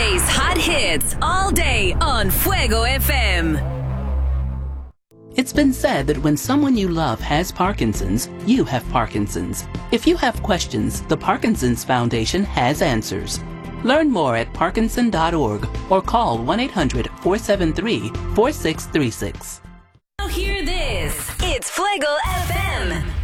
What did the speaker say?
Today's hot hits all day on Fuego FM. It's been said that when someone you love has Parkinson's, you have Parkinson's. If you have questions, the Parkinson's Foundation has answers. Learn more at parkinson.org or call 1-800-473-4636. Now hear this. It's Fuego FM.